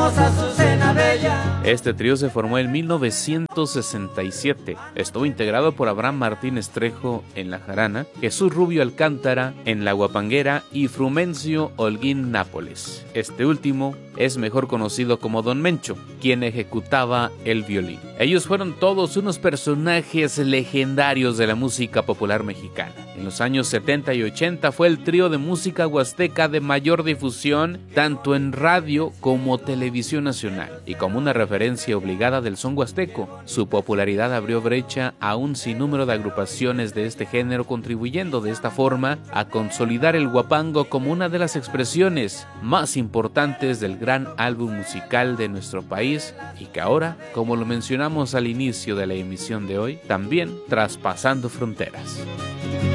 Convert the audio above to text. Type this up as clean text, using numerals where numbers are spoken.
hermosa Azucena Bella. Este trío se formó en 1967. Estuvo integrado por Abraham Martínez Trejo en la jarana, Jesús Rubio Alcántara en la guapanguera y Frumencio Holguín Nápoles. Este último es mejor conocido como Don Mencho, quien ejecutaba el violín. Ellos fueron todos unos personajes legendarios de la música popular mexicana. En los años 70 y 80 fue el trío de música huasteca de mayor difusión tanto en radio como televisión nacional y como una referencia obligada del son huasteco. Su popularidad abrió brecha a un sinnúmero de agrupaciones de este género, contribuyendo de esta forma a consolidar el huapango como una de las expresiones más importantes del gran álbum musical de nuestro país y que ahora, como lo mencionamos al inicio de la emisión de hoy, también traspasando fronteras.